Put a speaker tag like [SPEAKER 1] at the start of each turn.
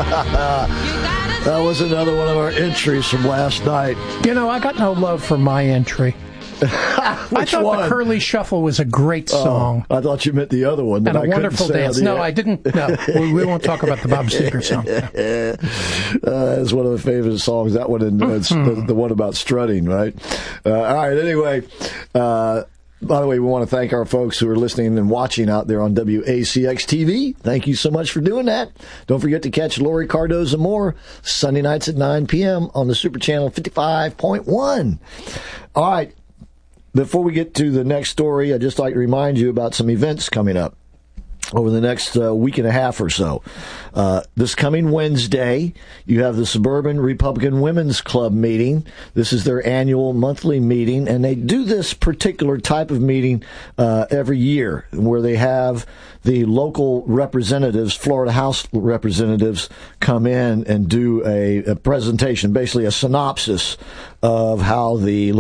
[SPEAKER 1] That was another one of our entries from last night.
[SPEAKER 2] You know, I got no love for my entry. I thought the Curly Shuffle was a great song.
[SPEAKER 1] I thought you meant the other one.
[SPEAKER 2] And a wonderful dance. No, I didn't. No, we won't talk about the Bob Seger song.
[SPEAKER 1] It's one of the favorite songs. That one and the one about strutting, right? All right, anyway. By the way, we want to thank our folks who are listening and watching out there on WACX TV. Thank you so much for doing that. Don't forget to catch Lori Cardoza more Sunday nights at 9 p.m. on the Super Channel 55.1. All right. Before we get to the next story, I'd just like to remind you about some events coming up over the next week and a half or so. This coming Wednesday, you have the Suburban Republican Women's Club meeting. This is their annual monthly meeting, and they do this particular type of meeting every year where they have the local representatives, Florida House representatives, come in and do a presentation, basically a synopsis of how the